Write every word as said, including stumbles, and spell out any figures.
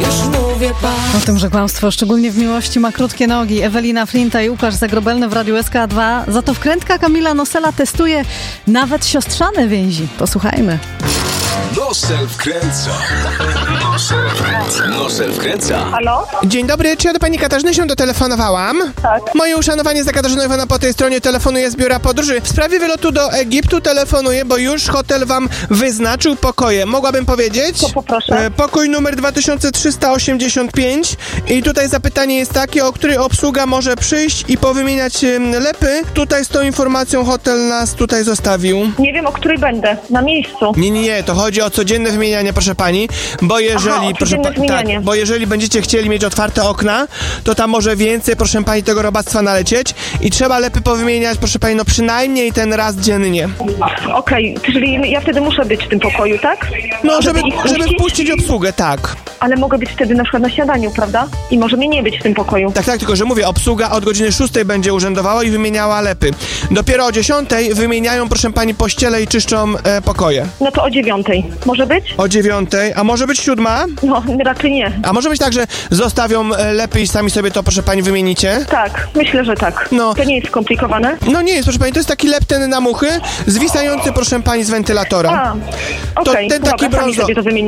już mówię pa. O tym, że kłamstwo, szczególnie w miłości, ma krótkie nogi. Ewelina Flinta i Łukasz Zagrobelny w Radiu S K dwa. Za to wkrętka Kamila Nosela testuje nawet siostrzane więzi. Posłuchajmy. Nosel wkręca. Nosel wkręca. Nosel wkręca. Halo? Dzień dobry, czy ja do pani Katarzyny się dotelefonowałam? Tak. Moje uszanowanie za Katarzyną Iwana po tej stronie telefonuje z biura podróży. W sprawie wylotu do Egiptu telefonuję, bo już hotel wam wyznaczył pokoje. Mogłabym powiedzieć? To poproszę. E, pokój numer dwa tysiące trzysta osiemdziesiąt pięć i tutaj zapytanie jest takie, o której obsługa może przyjść i powymieniać e, lepy. Tutaj z tą informacją hotel nas tutaj zostawił. Nie wiem, o której będę. Na miejscu. Nie, nie, nie, to chodzi o codzienne wymienianie, proszę pani, bo jeżeli, Aha, o proszę codzienne wymienianie. tak, bo jeżeli będziecie chcieli mieć otwarte okna, to tam może więcej, proszę pani, tego robactwa nalecieć i trzeba lepy powymieniać, proszę pani, no przynajmniej ten raz dziennie. Okej, czyli ja wtedy muszę być w tym pokoju, tak? No, żeby, ich żeby wpuścić? wpuścić obsługę, tak. Ale mogę być wtedy na przykład na śniadaniu, prawda? I może mnie nie być w tym pokoju. Tak, tak, tylko że mówię, obsługa od godziny szóstej będzie urzędowała i wymieniała lepy. Dopiero o dziesiątej wymieniają, proszę pani, pościele i czyszczą e, pokoje. No to o dziewiątej. Może być? O dziewiątej, a może być siódma? No, raczej nie. A może być tak, że zostawią e, lepy i sami sobie to, proszę pani, wymienicie? Tak, myślę, że tak. No. To nie jest skomplikowane? No nie jest, proszę pani, to jest taki lep ten na muchy, zwisający, proszę pani, z wentylatora. A, okej, To ten taki dobra, sami brązo- sobie to wymienię.